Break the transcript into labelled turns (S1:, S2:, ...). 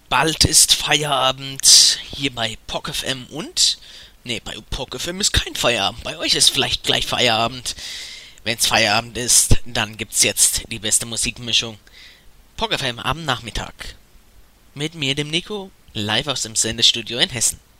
S1: Bald ist Feierabend hier bei POC FM und. Nee, bei POC FM ist kein Feierabend. Bei euch ist vielleicht gleich Feierabend. Wenn's Feierabend ist, dann gibt's jetzt die beste Musikmischung. POC FM am Nachmittag. Mit mir, dem Nico, live aus dem Sendestudio in Hessen.